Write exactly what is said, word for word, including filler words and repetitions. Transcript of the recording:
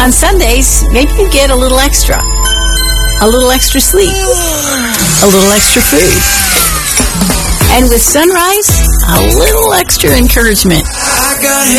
On Sundays, maybe you get a little extra. A little extra sleep. A little extra food. And with Sunrise, a little extra encouragement. I got